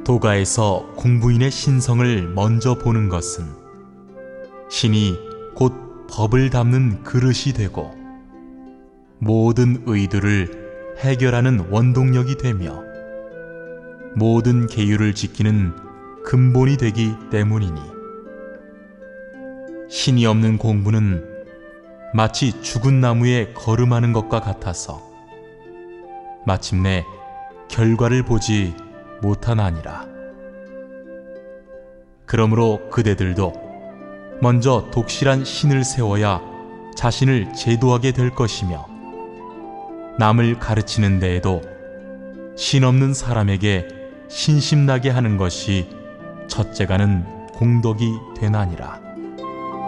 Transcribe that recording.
도가에서 공부인의 신성을 먼저 보는 것은 신이 곧 법을 담는 그릇이 되고 모든 의도를 해결하는 원동력이 되며 모든 계율을 지키는 근본이 되기 때문이니, 신이 없는 공부는 마치 죽은 나무에 걸음하는 것과 같아서 마침내 결과를 보지 못하나니라. 그러므로 그대들도 먼저 독실한 신을 세워야 자신을 제도하게 될 것이며, 남을 가르치는 데에도 신 없는 사람에게 신심나게 하는 것이 첫째가는 공덕이 되나니라.